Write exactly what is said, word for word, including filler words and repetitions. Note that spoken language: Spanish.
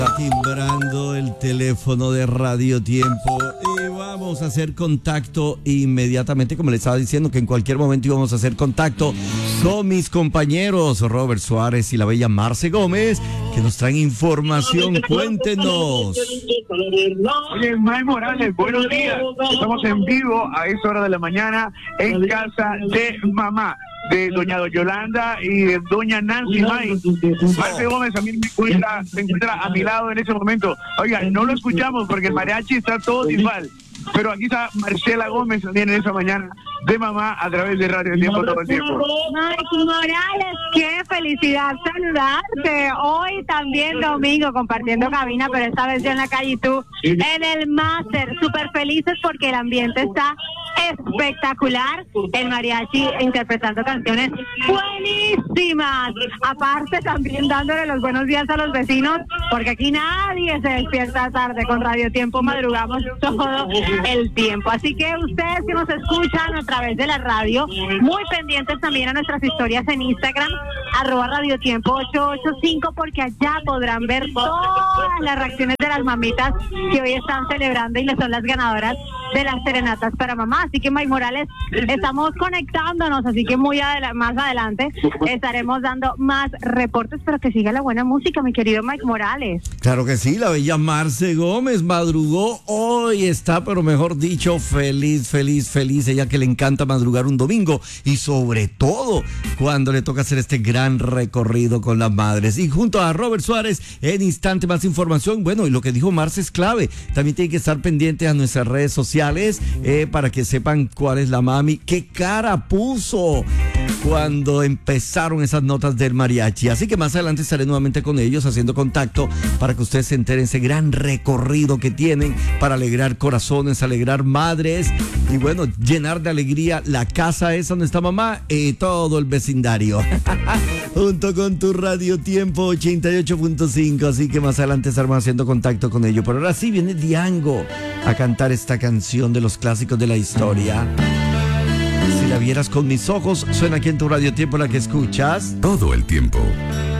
Timbrando el teléfono de Radio Tiempo y vamos a hacer contacto inmediatamente, como les estaba diciendo que en cualquier momento íbamos a hacer contacto. Son mis compañeros Robert Suárez y la bella Marce Gómez que nos traen información. Cuéntenos. Oye, May Morales, buenos días. Estamos en vivo a esta hora de la mañana en casa de mamá de doña Yolanda y de doña Nancy May. Marce Gómez también me encuentra, se encuentra a mi lado en ese momento. Oiga, no lo escuchamos porque el mariachi está todo igual, pero aquí está Marcela Gómez también en esa mañana de mamá a través de Radio Tiempo todo el tiempo. Mike Morales, qué felicidad saludarte. Hoy también domingo compartiendo cabina, pero esta vez yo en la calle y tú en el máster. Súper felices porque el ambiente está espectacular. El mariachi interpretando canciones buenísimas. Aparte también dándole los buenos días a los vecinos, porque aquí nadie se despierta tarde. Con Radio Tiempo madrugamos todo el tiempo. Así que ustedes que nos escuchan a través de la radio, muy pendientes también a nuestras historias en Instagram, arroba Radio Tiempo ocho ocho cinco, porque allá podrán ver todas las reacciones de las mamitas que hoy están celebrando y le son las ganadoras de las serenatas para mamá. Así que Mike Morales, estamos conectándonos, así que muy adela- más adelante estaremos dando más reportes, pero que siga la buena música, mi querido Mike Morales. Claro que sí, la bella Marce Gómez madrugó hoy, está pero mejor dicho feliz, feliz, feliz, ella que le encanta madrugar un domingo y sobre todo cuando le toca hacer este gran recorrido con las madres. Y junto a Robert Suárez, en instante más información. Bueno, y lo que dijo Marce es clave, también tiene que estar pendiente a nuestras redes sociales eh, para que sepan cuál es la mami, qué cara puso cuando empezaron esas notas del mariachi. Así que más adelante estaré nuevamente con ellos haciendo contacto para que ustedes se enteren ese gran recorrido que tienen para alegrar corazones, alegrar madres y bueno, llenar de alegría la casa esa donde está mamá y todo el vecindario. Junto con tu Radio Tiempo ochenta y ocho punto cinco, así que más adelante estaremos haciendo contacto con ellos. Pero ahora sí viene Diango a cantar esta canción de los clásicos de la historia. Si la vieras con mis ojos, suena aquí en tu Radio Tiempo, la que escuchas todo el tiempo.